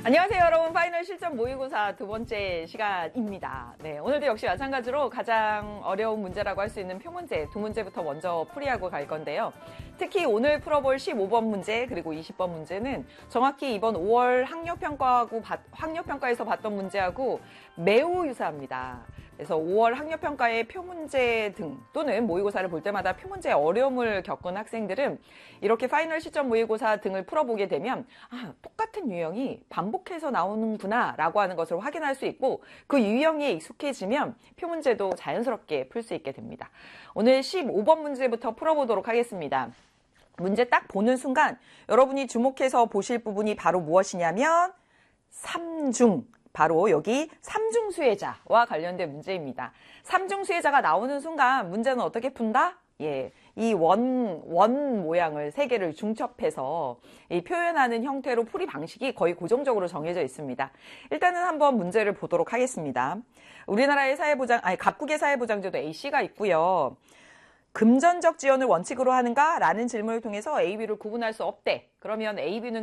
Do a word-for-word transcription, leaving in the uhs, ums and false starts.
안녕하세요, 여러분. 파이널 실전 모의고사 두 번째 시간입니다. 네, 오늘도 역시 마찬가지로 가장 어려운 문제라고 할 수 있는 표문제 두 문제부터 먼저 풀이하고 갈 건데요. 특히 오늘 풀어볼 십오 번 문제 그리고 이십 번 문제는 정확히 이번 오월 학력평가하고 학력평가에서 봤던 문제하고 매우 유사합니다. 그래서 오월 학력평가의 표문제 등 또는 모의고사를 볼 때마다 표문제의 어려움을 겪은 학생들은 이렇게 파이널 시점 모의고사 등을 풀어보게 되면 아, 똑같은 유형이 반복해서 나오는구나 라고 하는 것을 확인할 수 있고 그 유형에 익숙해지면 표문제도 자연스럽게 풀 수 있게 됩니다. 오늘 십오 번 문제부터 풀어보도록 하겠습니다. 문제 딱 보는 순간 여러분이 주목해서 보실 부분이 바로 무엇이냐면 삼중. 바로 여기 삼중수혜자와 관련된 문제입니다. 삼중수혜자가 나오는 순간 문제는 어떻게 푼다? 예, 이 원, 원 모양을 세 개를 중첩해서 이 표현하는 형태로 풀이 방식이 거의 고정적으로 정해져 있습니다. 일단은 한번 문제를 보도록 하겠습니다. 우리나라의 사회보장, 아니, 각국의 사회보장제도 에이씨가 있고요. 금전적 지원을 원칙으로 하는가? 라는 질문을 통해서 에이비를 구분할 수 없대. 그러면 에이비는